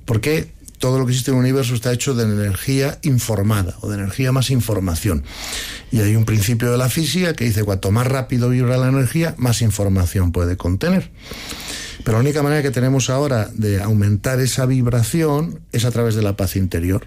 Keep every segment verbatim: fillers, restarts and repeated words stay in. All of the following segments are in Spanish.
¿Por qué todo lo que existe en el universo está hecho de energía informada o de energía más información? Y hay un principio de la física que dice cuanto más rápido vibra la energía, más información puede contener. Pero la única manera que tenemos ahora de aumentar esa vibración es a través de la paz interior.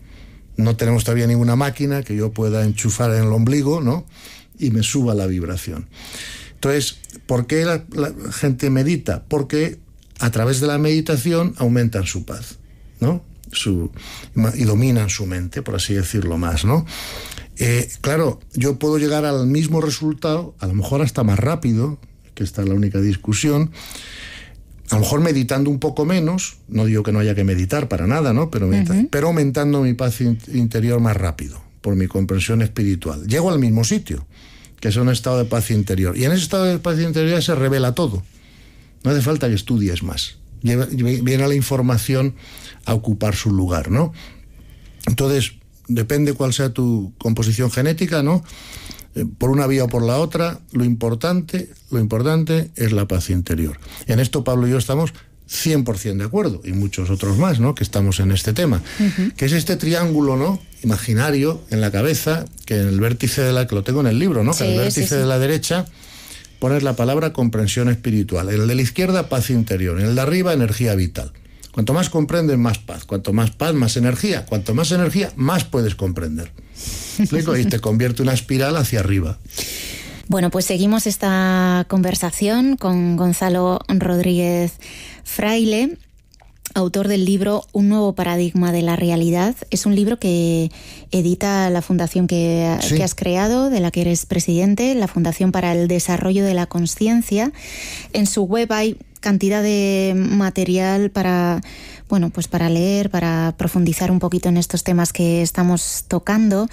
No tenemos todavía ninguna máquina que yo pueda enchufar en el ombligo, ¿no?, y me suba la vibración. Entonces, ¿por qué la, la gente medita? Porque a través de la meditación aumentan su paz, ¿no? Su, y dominan su mente, por así decirlo más, ¿no? Eh, claro, yo puedo llegar al mismo resultado, a lo mejor hasta más rápido, que esta es la única discusión, a lo mejor meditando un poco menos, no digo que no haya que meditar para nada, ¿no? Pero, uh-huh. pero aumentando mi paz in- interior más rápido, por mi comprensión espiritual. Llego al mismo sitio, que es un estado de paz interior. Y en ese estado de paz interior se revela todo. No hace falta que estudies más. Viene la información a ocupar su lugar, ¿no? Entonces, depende cuál sea tu composición genética, ¿no? Eh, por una vía o por la otra, lo importante, lo importante es la paz interior. En esto Pablo y yo estamos cien por ciento de acuerdo, y muchos otros más, ¿no?, que estamos en este tema, uh-huh. que es este triángulo, ¿no?, imaginario en la cabeza, que en el vértice de la, que lo tengo en el libro, ¿no?, sí, que en el vértice sí, sí. de la derecha pones la palabra comprensión espiritual, en el de la izquierda paz interior, en el de arriba energía vital. Cuanto más comprendes, más paz. Cuanto más paz, más energía. Cuanto más energía, más puedes comprender. ¿Me explico? Y te convierte una espiral hacia arriba. Bueno, pues seguimos esta conversación con Gonzalo Rodríguez Fraile, autor del libro Un nuevo paradigma de la realidad. Es un libro que edita la fundación que, sí. que has creado, de la que eres presidente, la Fundación para el Desarrollo de la Consciencia. En su web hay cantidad de material para, bueno, pues para leer, para profundizar un poquito en estos temas que estamos tocando.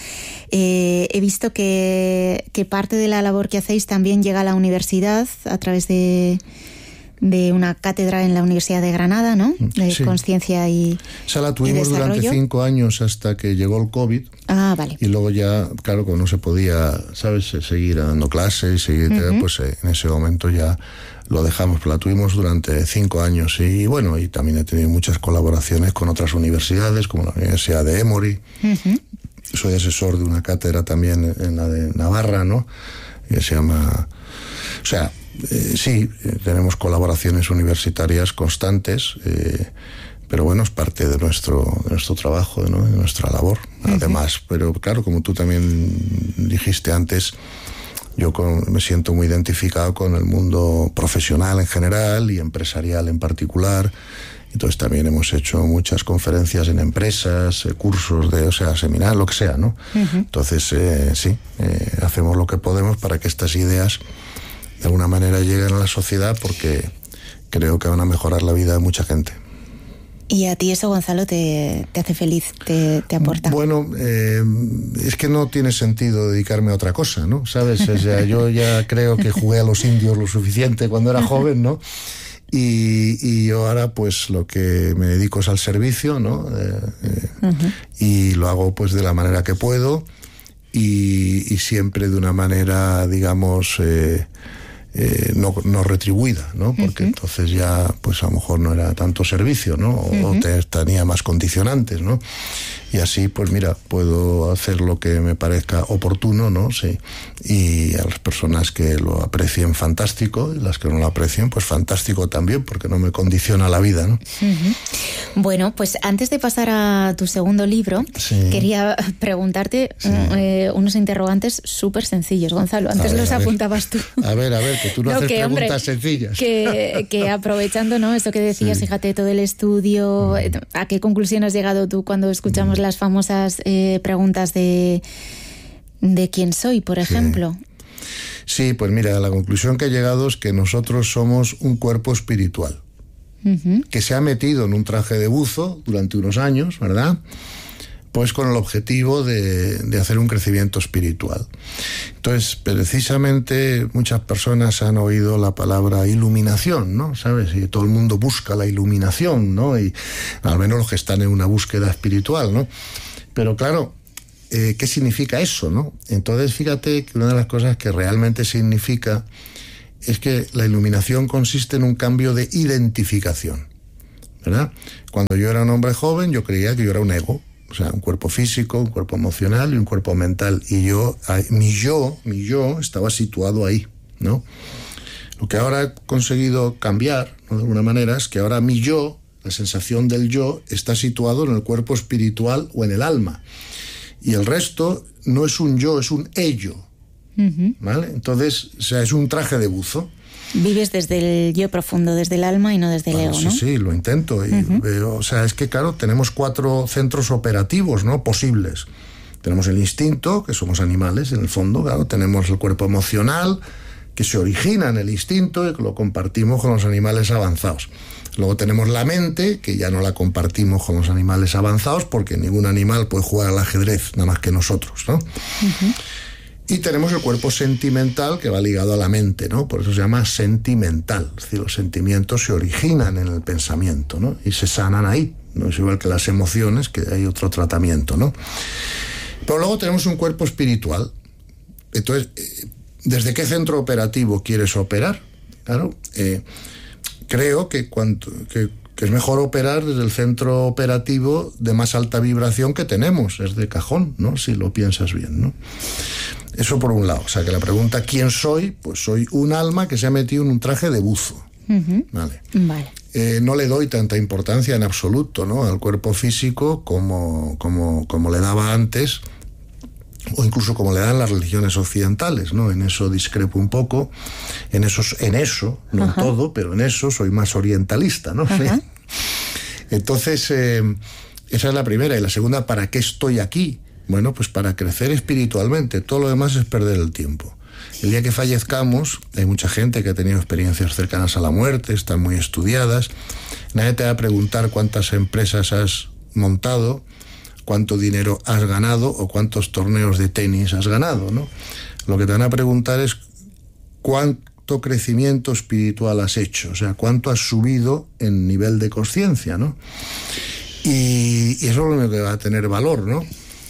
Eh, he visto que, que parte de la labor que hacéis también llega a la universidad a través de, de una cátedra en la Universidad de Granada, ¿no? De sí. Conciencia y Esa la tuvimos durante cinco años hasta que llegó el COVID. Ah, vale. Y luego ya, claro, como no se podía, ¿sabes?, seguir dando clases, seguir, uh-huh. pues eh, en ese momento ya lo dejamos. La tuvimos durante cinco años y bueno, y también he tenido muchas colaboraciones con otras universidades, como la Universidad de Emory. Uh-huh. Soy asesor de una cátedra también en la de Navarra, ¿no?, que se llama... O sea, eh, sí, eh, tenemos colaboraciones universitarias constantes, eh, pero bueno, es parte de nuestro, de nuestro trabajo, ¿no?, de nuestra labor, uh-huh. además. Pero claro, como tú también dijiste antes, yo con, me siento muy identificado con el mundo profesional en general y empresarial en particular. Entonces también hemos hecho muchas conferencias en empresas, eh, cursos de, o sea, seminarios, lo que sea, ¿no? Uh-huh. Entonces, eh, sí, eh, hacemos lo que podemos para que estas ideas de alguna manera lleguen a la sociedad, porque creo que van a mejorar la vida de mucha gente. ¿Y a ti eso, Gonzalo, te, te hace feliz, te, te aporta? Bueno, eh, es que no tiene sentido dedicarme a otra cosa, ¿no? ¿Sabes? O sea, yo ya creo que jugué a los indios lo suficiente cuando era joven, ¿no? Y, y yo ahora pues lo que me dedico es al servicio, ¿no? Eh, eh, uh-huh. Y lo hago pues de la manera que puedo y, y siempre de una manera, digamos... Eh, Eh, no, no retribuida, ¿no? Porque uh-huh. entonces ya pues a lo mejor no era tanto servicio, ¿no? O, uh-huh. o te, tenía más condicionantes, ¿no? Y así pues mira, puedo hacer lo que me parezca oportuno, ¿no? Sí. Y a las personas que lo aprecien, fantástico, y las que no lo aprecien, pues fantástico también, porque no me condiciona la vida, ¿no? Uh-huh. Bueno, pues antes de pasar a tu segundo libro, sí. quería preguntarte sí. eh, unos interrogantes súper sencillos, Gonzalo. Antes ver, los apuntabas tú. A ver, a ver, que tú no, no haces que, preguntas hombre, sencillas. Que, que aprovechando, ¿no?, esto que decías, sí. fíjate, todo el estudio, ¿a qué conclusión has llegado tú cuando escuchamos las famosas eh, preguntas de, de quién soy, por ejemplo? Sí. sí, pues mira, la conclusión que he llegado es que nosotros somos un cuerpo espiritual, uh-huh. que se ha metido en un traje de buzo durante unos años, ¿verdad?, pues con el objetivo de, de hacer un crecimiento espiritual. Entonces, precisamente muchas personas han oído la palabra iluminación, ¿no? ¿Sabes? Y todo el mundo busca la iluminación, ¿no? Y al menos los que están en una búsqueda espiritual, ¿no? Pero claro, eh, ¿qué significa eso, no? Entonces, fíjate que una de las cosas que realmente significa es que la iluminación consiste en un cambio de identificación. ¿verdad? Cuando yo era un hombre joven, yo creía que yo era un ego, o sea, un cuerpo físico, un cuerpo emocional y un cuerpo mental. Y yo, mi yo, mi yo estaba situado ahí, ¿no? Lo que ahora he conseguido cambiar, ¿no?, de alguna manera, es que ahora mi yo, la sensación del yo, está situado en el cuerpo espiritual o en el alma. Y el resto no es un yo, es un ello, uh-huh. ¿vale? Entonces, o sea, es un traje de buzo. Vives desde el yo profundo, desde el alma y no desde el bueno, ego, sí, ¿no? Sí, sí, lo intento. Y, uh-huh. veo, o sea, es que, claro, tenemos cuatro centros operativos, ¿no?, posibles. Tenemos el instinto, que somos animales, en el fondo, claro. Tenemos el cuerpo emocional, que se origina en el instinto y que lo compartimos con los animales avanzados. Luego tenemos la mente, que ya no la compartimos con los animales avanzados, porque ningún animal puede jugar al ajedrez, nada más que nosotros, ¿no? Uh-huh. Y tenemos el cuerpo sentimental, que va ligado a la mente, ¿no? Por eso se llama sentimental. Es decir, los sentimientos se originan en el pensamiento, ¿no? Y se sanan ahí. No es igual que las emociones, que hay otro tratamiento, ¿no? Pero luego tenemos un cuerpo espiritual. Entonces, ¿desde qué centro operativo quieres operar? Claro, eh, creo que, cuanto, que, que es mejor operar desde el centro operativo de más alta vibración que tenemos. Es de cajón, ¿no? Si lo piensas bien, ¿no? Eso por un lado. O sea, que la pregunta ¿quién soy? Pues soy un alma que se ha metido en un traje de buzo. Uh-huh. Vale. Vale. Eh, no le doy tanta importancia en absoluto, ¿no?, al cuerpo físico como, como, como le daba antes, o incluso como le dan las religiones occidentales, ¿no? En eso discrepo un poco, en eso, en eso no uh-huh. en todo, pero en eso soy más orientalista, ¿no? Uh-huh. Entonces, eh, esa es la primera. Y la segunda, ¿para qué estoy aquí? Bueno, pues para crecer espiritualmente. Todo lo demás es perder el tiempo. El día que fallezcamos, hay mucha gente que ha tenido experiencias cercanas a la muerte, están muy estudiadas. Nadie te va a preguntar cuántas empresas has montado, cuánto dinero has ganado o cuántos torneos de tenis has ganado, ¿no? Lo que te van a preguntar es cuánto crecimiento espiritual has hecho, o sea, cuánto has subido en nivel de conciencia, ¿no? Y, y eso es lo único que va a tener valor, ¿no?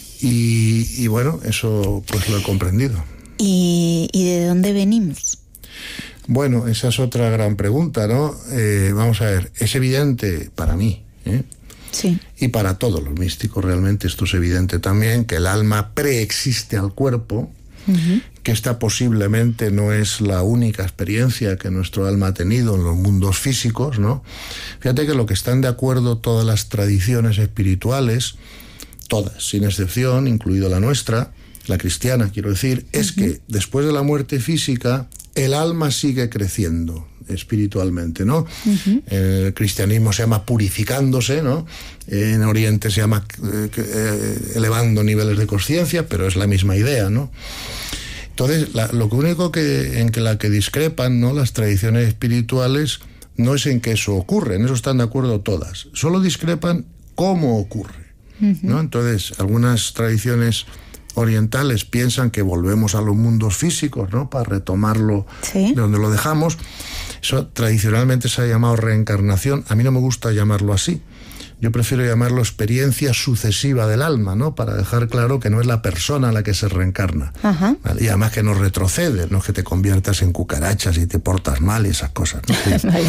Y, y bueno, eso pues lo he comprendido. ¿Y, y de dónde venimos? Bueno, esa es otra gran pregunta, ¿no? Eh, vamos a ver, es evidente para mí, ¿eh? Sí. Y para todos los místicos realmente esto es evidente también, que el alma preexiste al cuerpo, uh-huh. que esta posiblemente no es la única experiencia que nuestro alma ha tenido en los mundos físicos, ¿no? Fíjate que lo que están de acuerdo todas las tradiciones espirituales, todas, sin excepción, incluido la nuestra, la cristiana, quiero decir, uh-huh. es que después de la muerte física, el alma sigue creciendo espiritualmente, ¿no? Uh-huh. El cristianismo se llama purificándose, ¿no? En Oriente se llama eh, elevando niveles de conciencia, pero es la misma idea, ¿no? Entonces, la, lo único que, en que la que discrepan, ¿no?, las tradiciones espirituales no es en que eso ocurre, en eso están de acuerdo todas, solo discrepan cómo ocurre, uh-huh. ¿no? Entonces, algunas tradiciones orientales piensan que volvemos a los mundos físicos, ¿no?, para retomarlo ¿sí? de donde lo dejamos. Eso tradicionalmente se ha llamado reencarnación. A mí no me gusta llamarlo así. Yo prefiero llamarlo experiencia sucesiva del alma, ¿no?, para dejar claro que no es la persona la que se reencarna. Ajá. ¿Vale? Y además que no retrocede, no es que te conviertas en cucarachas y te portas mal y esas cosas, ¿no? Sí. Vale.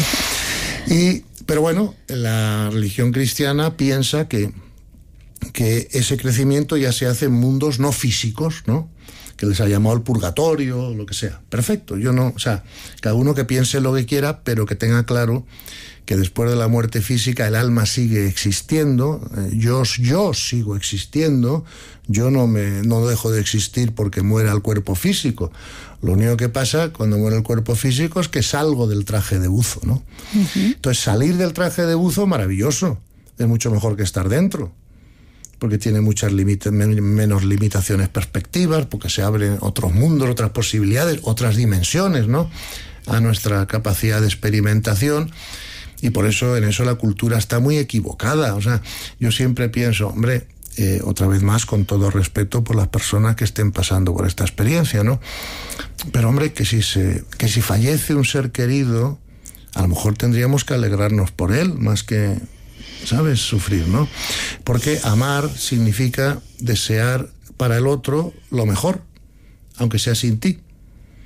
Y, pero bueno, la religión cristiana piensa que que ese crecimiento ya se hace en mundos no físicos, ¿no?, que les ha llamado el purgatorio, o lo que sea. Perfecto, yo no, o sea, cada uno que piense lo que quiera, pero que tenga claro que después de la muerte física el alma sigue existiendo, yo, yo sigo existiendo, yo no me no dejo de existir porque muera el cuerpo físico. Lo único que pasa cuando muere el cuerpo físico es que salgo del traje de buzo, ¿no? Uh-huh. Entonces, salir del traje de buzo, maravilloso, es mucho mejor que estar dentro, porque tiene muchas limita- menos limitaciones perspectivas, porque se abren otros mundos, otras posibilidades, otras dimensiones, ¿no?, a nuestra capacidad de experimentación. Y por eso en eso la cultura está muy equivocada. O sea, yo siempre pienso, hombre, eh, otra vez más, con todo respeto por las personas que estén pasando por esta experiencia, ¿no? Pero hombre, que si se, que si fallece un ser querido, a lo mejor tendríamos que alegrarnos por él, más que, ¿sabes?, sufrir, ¿no? Porque amar significa desear para el otro lo mejor, aunque sea sin ti.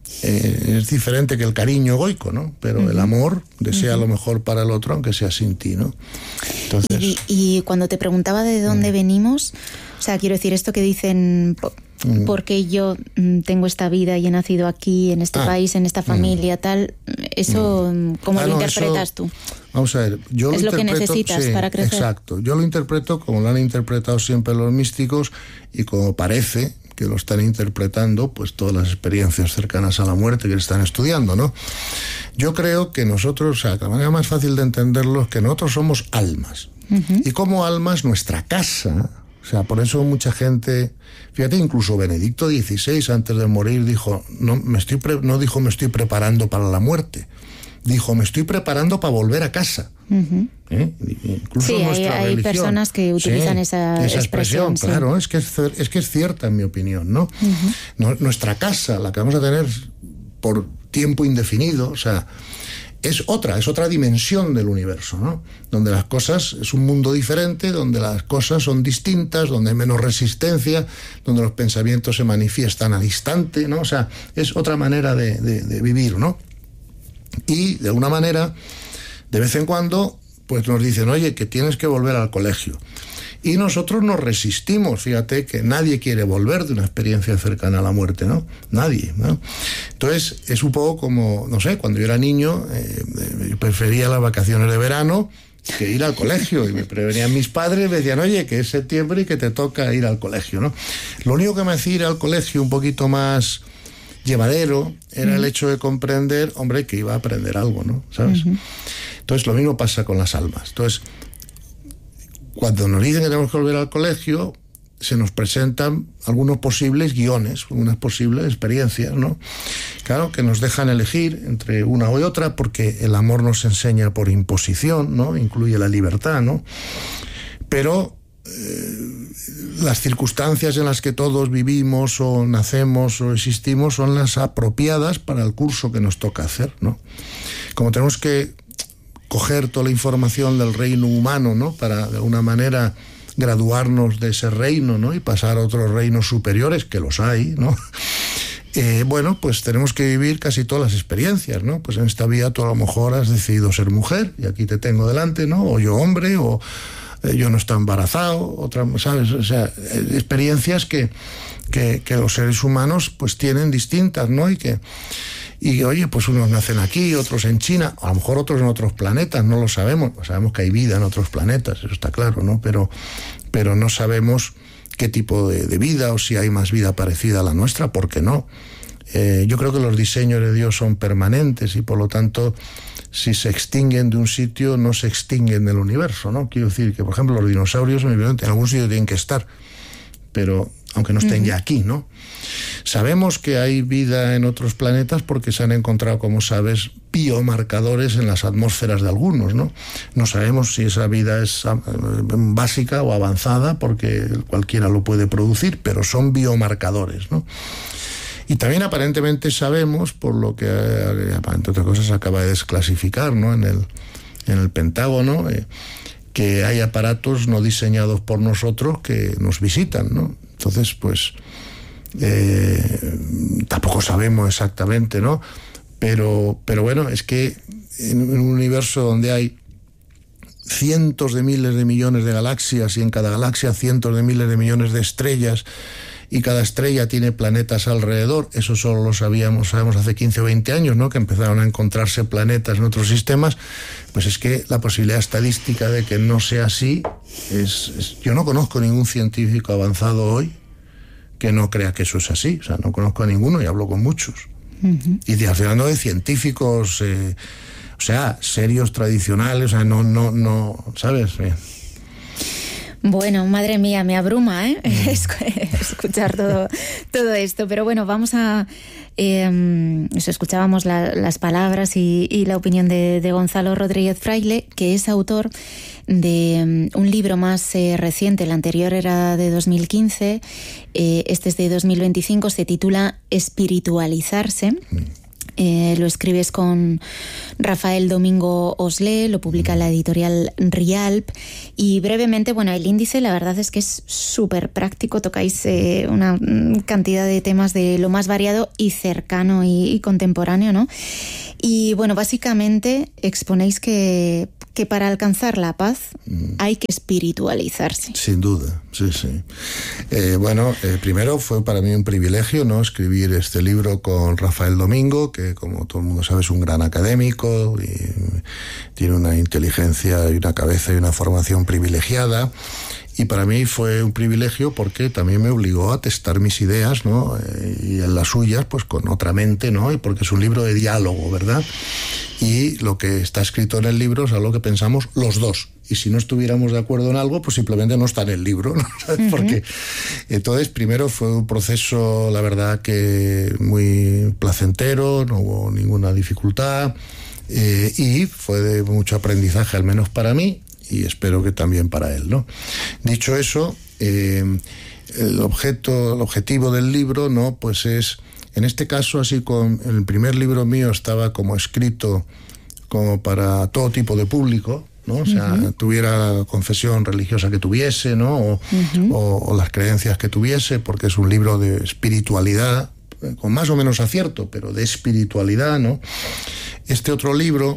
eh, es diferente que el cariño egoico, ¿no? Pero uh-huh. el amor desea uh-huh. lo mejor para el otro, aunque sea sin ti, ¿no? Entonces... Y, y cuando te preguntaba de dónde uh-huh. venimos, o sea, quiero decir, esto que dicen... porque yo tengo esta vida y he nacido aquí, en este ah, país, en esta familia, mm, tal, eso, mm. ¿cómo ah, lo no, interpretas eso, tú? Vamos a ver, yo es lo, lo que necesitas sí, para crecer. Exacto, yo lo interpreto como lo han interpretado siempre los místicos y como parece que lo están interpretando pues todas las experiencias cercanas a la muerte que están estudiando, ¿no? Yo creo que nosotros, o sea, la manera más fácil de entenderlo es que nosotros somos almas. Uh-huh. Y como almas, nuestra casa... O sea, por eso mucha gente, fíjate, incluso Benedicto dieciséis antes de morir dijo, no me estoy pre, no dijo me estoy preparando para la muerte, dijo me estoy preparando para volver a casa. Uh-huh. ¿Eh? Incluso sí, hay, hay personas que utilizan sí, esa, esa expresión. expresión sí. Claro, es que es, es que es cierta en mi opinión, ¿no? Uh-huh. no nuestra casa, la que vamos a tener por tiempo indefinido, o sea, es otra, es otra dimensión del universo, ¿no? Donde las cosas, es un mundo diferente, donde las cosas son distintas, donde hay menos resistencia, donde los pensamientos se manifiestan al instante, ¿no? O sea, es otra manera de, de, de vivir, ¿no? Y, de alguna manera, de vez en cuando, pues nos dicen, oye, que tienes que volver al colegio. Y nosotros nos resistimos, fíjate que nadie quiere volver de una experiencia cercana a la muerte, ¿no? Nadie, ¿no? Entonces, es un poco como, no sé, cuando yo era niño, eh, yo prefería las vacaciones de verano que ir al colegio, y me prevenían mis padres, me decían, oye, que es septiembre y que te toca ir al colegio, ¿no? Lo único que me hacía ir al colegio un poquito más llevadero era uh-huh. el hecho de comprender, hombre, que iba a aprender algo, ¿no? ¿Sabes? Uh-huh. Entonces, lo mismo pasa con las almas. Entonces, cuando nos dicen que tenemos que volver al colegio, se nos presentan algunos posibles guiones, algunas posibles experiencias, ¿no? Claro, que nos dejan elegir entre una y otra, porque el amor nos enseña por imposición, ¿no? Incluye la libertad, ¿no? Pero eh, las circunstancias en las que todos vivimos o nacemos o existimos son las apropiadas para el curso que nos toca hacer, ¿no? Como tenemos que coger toda la información del reino humano, ¿no? Para, de alguna manera, graduarnos de ese reino, ¿no? Y pasar a otros reinos superiores, que los hay, ¿no? Eh, bueno, pues tenemos que vivir casi todas las experiencias, ¿no? Pues en esta vida tú a lo mejor has decidido ser mujer, y aquí te tengo delante, ¿no? O yo hombre, o eh, yo no estoy embarazado, otra, ¿sabes? O sea, experiencias que, que, que los seres humanos pues tienen distintas, ¿no? Y que Y oye, pues unos nacen aquí, otros en China, a lo mejor otros en otros planetas, no lo sabemos. Sabemos que hay vida en otros planetas, eso está claro, ¿no? Pero, pero no sabemos qué tipo de, de vida o si hay más vida parecida a la nuestra, ¿por qué no? Eh, yo creo que los diseños de Dios son permanentes y por lo tanto, si se extinguen de un sitio, no se extinguen del universo, ¿no? Quiero decir que, por ejemplo, los dinosaurios en algún sitio tienen que estar, pero aunque no estén uh-huh. ya aquí, ¿no? Sabemos que hay vida en otros planetas porque se han encontrado, como sabes, biomarcadores en las atmósferas de algunos, ¿no? No sabemos si esa vida es básica o avanzada porque cualquiera lo puede producir, pero son biomarcadores, ¿no? Y también aparentemente sabemos, por lo que, entre otras cosas, se acaba de desclasificar, ¿no? En el, en el Pentágono, eh, que hay aparatos no diseñados por nosotros que nos visitan, ¿no? Entonces, pues, eh, tampoco sabemos exactamente, ¿no? Pero, pero bueno, es que en un universo donde hay cientos de miles de millones de galaxias y en cada galaxia cientos de miles de millones de estrellas y cada estrella tiene planetas alrededor, eso solo lo sabíamos, sabemos hace quince o veinte años, ¿no? Que empezaron a encontrarse planetas en otros sistemas, pues es que la posibilidad estadística de que no sea así es, es... Yo no conozco ningún científico avanzado hoy que no crea que eso es así, o sea, no conozco a ninguno y hablo con muchos. Uh-huh. Y de, hablando de científicos, eh, o sea, serios, tradicionales, o sea, no, no, no, ¿sabes? Eh. Bueno, madre mía, me abruma, ¿eh? Mm. escuchar todo, todo esto. Pero bueno, vamos a... Eh, escuchábamos la, las palabras y, y la opinión de, de Gonzalo Rodríguez Fraile, que es autor de um, un libro más eh, reciente. El anterior era de dos mil quince, eh, este es de dos mil veinticinco, se titula Espiritualizarse. Mm. Eh, lo escribes con Rafael Domingo Oslé, lo publica la editorial Rialp. Y brevemente, bueno, el índice la verdad es que es súper práctico, tocáis eh, una cantidad de temas de lo más variado y cercano y, y contemporáneo, ¿no? Y bueno, básicamente exponéis que, que para alcanzar la paz mm. hay que espiritualizarse. Sin duda, sí, sí. Eh, bueno, eh, primero fue para mí un privilegio, ¿no?, escribir este libro con Rafael Domingo, que como todo el mundo sabe es un gran académico y tiene una inteligencia y una cabeza y una formación privilegiada. Y para mí fue un privilegio porque también me obligó a testar mis ideas, ¿no? Eh, y en las suyas, pues con otra mente, ¿no? Y porque es un libro de diálogo, ¿verdad? Y lo que está escrito en el libro es algo que pensamos los dos. Y si no estuviéramos de acuerdo en algo, pues simplemente no está en el libro, ¿no? ¿Sabes? Uh-huh. Porque entonces primero fue un proceso, la verdad, que muy placentero, no hubo ninguna dificultad, eh, y fue de mucho aprendizaje, al menos para mí, y espero que también para él, ¿no? Dicho eso, eh, el objeto, el objetivo del libro, ¿no?, pues es, en este caso, así con el primer libro mío estaba como escrito como para todo tipo de público, ¿no? O sea, uh-huh. tuviera confesión religiosa que tuviese, ¿no? O, uh-huh. o, o las creencias que tuviese, porque es un libro de espiritualidad, con más o menos acierto, pero de espiritualidad, ¿no? Este otro libro,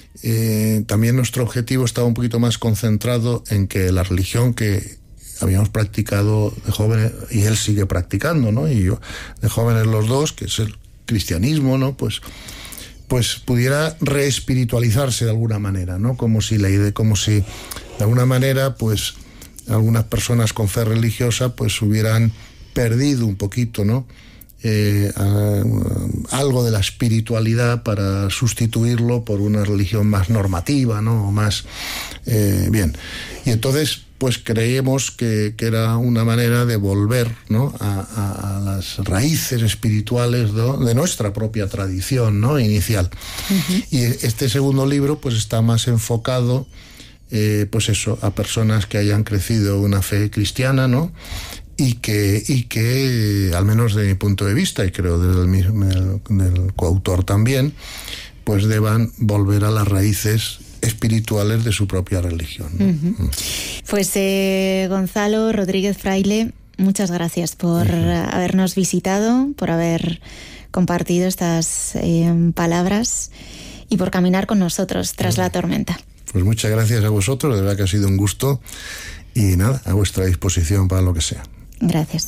Eh, también nuestro objetivo estaba un poquito más concentrado en que la religión que habíamos practicado de jóvenes, y él sigue practicando, ¿no?, y yo, de jóvenes los dos, que es el cristianismo, ¿no?, pues, pues pudiera reespiritualizarse de alguna manera, ¿no?, como si la idea, como si de alguna manera, pues algunas personas con fe religiosa pues hubieran perdido un poquito, ¿no?, Eh, a, a, algo de la espiritualidad para sustituirlo por una religión más normativa, ¿no?, o más eh, bien. Y entonces pues creemos que, que era una manera de volver, ¿no?, a, a, a las raíces espirituales, ¿no?, de nuestra propia tradición, ¿no?, inicial. Uh-huh. Y este segundo libro pues está más enfocado eh, pues eso, a personas que hayan crecido una fe cristiana, ¿no?, y que, y que, al menos de mi punto de vista, y creo desde el mismo del, del coautor también, pues deban volver a las raíces espirituales de su propia religión, ¿no? Uh-huh. Pues eh, Gonzalo Rodríguez Fraile, muchas gracias por uh-huh. habernos visitado, por haber compartido estas eh, palabras y por caminar con nosotros tras uh-huh. la tormenta. Pues muchas gracias a vosotros, de verdad que ha sido un gusto, y nada, a vuestra disposición para lo que sea. Gracias.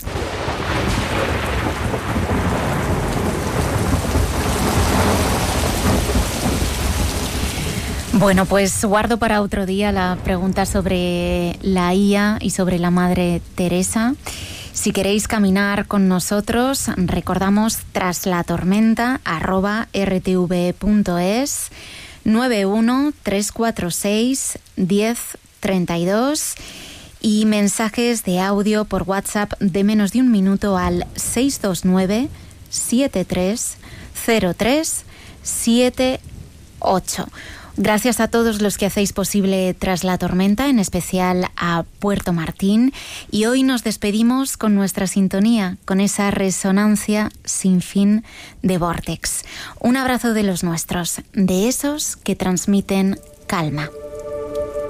Bueno, pues guardo para otro día la pregunta sobre la I A y sobre la Madre Teresa. Si queréis caminar con nosotros, recordamos tras la tormenta arroba r t v punto es, nueve uno tres cuatro seis diez treinta y dos y mensajes de audio por WhatsApp de menos de un minuto al seis dos nueve siete tres cero tres siete ocho. Gracias a todos los que hacéis posible Tras la Tormenta, en especial a Puerto Martín. Y hoy nos despedimos con nuestra sintonía, con esa resonancia sin fin de Vortex. Un abrazo de los nuestros, de esos que transmiten calma.